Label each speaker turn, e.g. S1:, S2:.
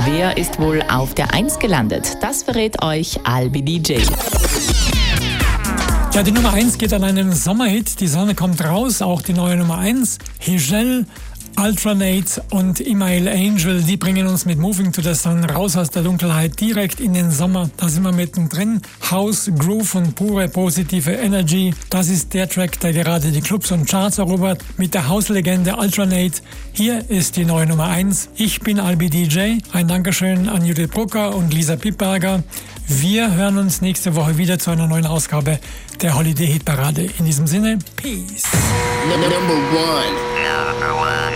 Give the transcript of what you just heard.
S1: Wer ist wohl auf der 1 gelandet? Das verrät euch Albi DJ.
S2: Ja, die Nummer 1 geht an einen Sommerhit. Die Sonne kommt raus, auch die neue Nummer 1. Hegel, Alternate und Email Angel, die bringen uns mit Moving to the Sun raus aus der Dunkelheit direkt in den Sommer. Da sind wir mittendrin. House, Groove und pure positive Energy. Das ist der Track, der gerade die Clubs und Charts erobert mit der Hauslegende Alternate. Hier ist die neue Nummer 1. Ich bin Albi DJ. Ein Dankeschön an Judith Brucker und Lisa Pippberger. Wir hören uns nächste Woche wieder zu einer neuen Ausgabe der Holiday Hit Parade. In diesem Sinne, Peace.
S3: Number one.